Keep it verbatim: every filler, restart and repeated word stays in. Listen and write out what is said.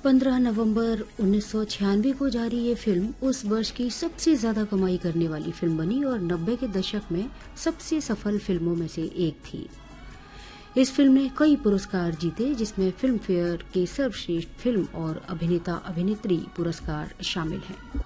पंद्रह नवंबर उन्नीस सौ छियानवे को जारी ये फिल्म उस वर्ष की सबसे ज्यादा कमाई करने वाली फिल्म बनी और नब्बे के दशक में सबसे सफल फिल्मों में से एक थी। इस फिल्म ने कई पुरस्कार जीते, जिसमें फिल्म फेयर के सर्वश्रेष्ठ फिल्म और अभिनेता अभिनेत्री पुरस्कार शामिल हैं।